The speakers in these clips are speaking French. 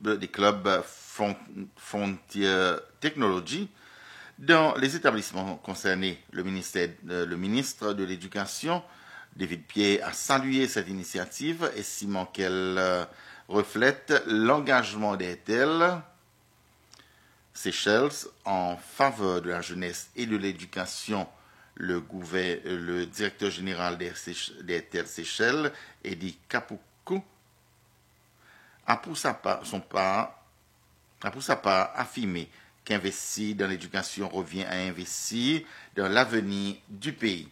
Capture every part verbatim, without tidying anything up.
des clubs Front, Frontier Technology. Dans les établissements concernés, le, ministère, le ministre de l'Éducation, David Pierre, a salué cette initiative, estimant qu'elle reflète l'engagement d'Airtel Seychelles en faveur de la jeunesse et de l'éducation. Le, gouver, le directeur général d'Airtel Seychelles, Eddie Kapuku, a pour sa part, son part, a pour sa part affirmé qu'investir dans l'éducation revient à investir dans l'avenir du pays.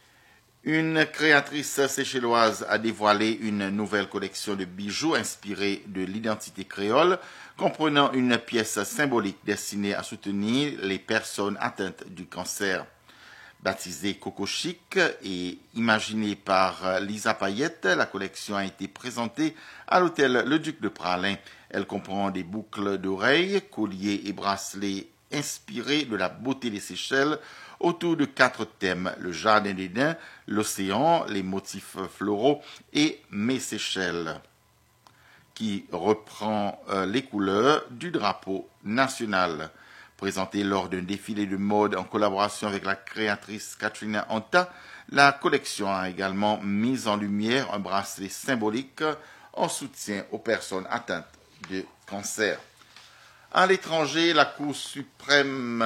Une créatrice séchelloise a dévoilé une nouvelle collection de bijoux inspirés de l'identité créole, comprenant une pièce symbolique destinée à soutenir les personnes atteintes du cancer. Baptisée Coco Chic et imaginée par Lisa Payette, la collection a été présentée à l'hôtel Le Duc de Praslin. Elle comprend des boucles d'oreilles, colliers et bracelets inspirés de la beauté des Seychelles autour de quatre thèmes: le jardin d'Éden, l'océan, les motifs floraux et mes Seychelles, qui reprend euh, les couleurs du drapeau national. Présentée lors d'un défilé de mode en collaboration avec la créatrice Katrina Anta, la collection a également mis en lumière un bracelet symbolique en soutien aux personnes atteintes de cancer. À l'étranger, la Cour suprême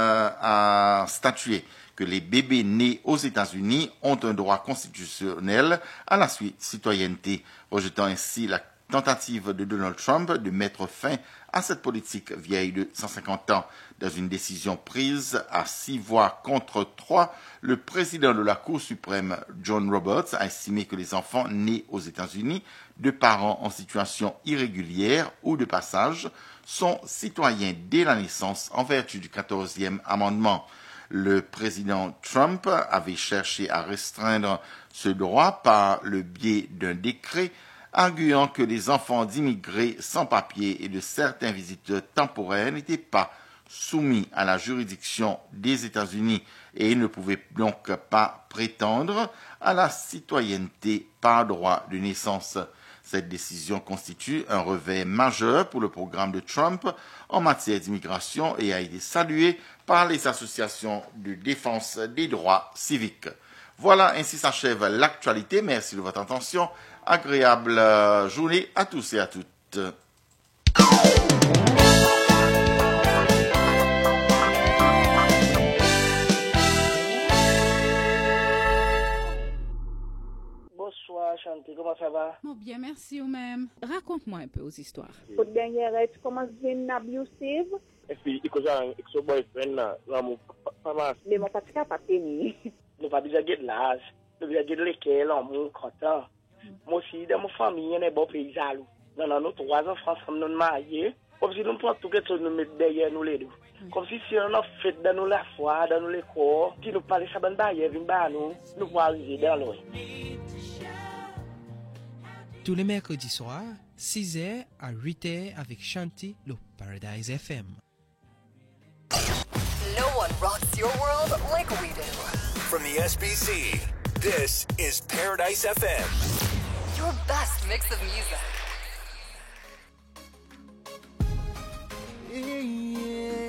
a statué que les bébés nés aux États-Unis ont un droit constitutionnel à la citoyenneté, rejetant ainsi la tentative de Donald Trump de mettre fin à cette politique vieille de cent cinquante ans. Dans une décision prise à six voix contre trois, le président de la Cour suprême, John Roberts, a estimé que les enfants nés aux États-Unis de parents en situation irrégulière ou de passage sont citoyens dès la naissance en vertu du quatorzième amendement. Le président Trump avait cherché à restreindre ce droit par le biais d'un décret, arguant que les enfants d'immigrés sans papier et de certains visiteurs temporaires n'étaient pas soumis à la juridiction des États-Unis et ne pouvaient donc pas prétendre à la citoyenneté par droit de naissance. Cette décision constitue un revers majeur pour le programme de Trump en matière d'immigration et a été saluée par les associations de défense des droits civiques. Voilà, ainsi s'achève l'actualité. Merci de votre attention. Agréable journée à tous et à toutes. Bonsoir Chanté, comment ça va? Bon, bien, merci vous-même. Raconte-moi un peu aux histoires. Pour dernière, tu commences à venir abusive. Et puis, il y a un boyfriend là, mon papa. Mais mon papa pas tenu. Nous pas déjà de l'âge. Nous déjà de l'école, mon content. Moi aussi, dans ma famille, il y a un bon pays jaloux. Nous avons trois enfants, nous sommes mariés. Comme si nous prenons tout ce que nous mettons derrière nous les deux. Comme si si on a fait dans nous la foi, dans nous les corps, qui nous parle ça dans barrière, nous, nous pouvons arriver dans l'eau. Tous les mercredis soirs, six heures à huit heures avec Shanti, le Paradise F M. No one rocks your world like we do. From the S B C, this is Paradise F M. Your best mix of music. Yeah, yeah.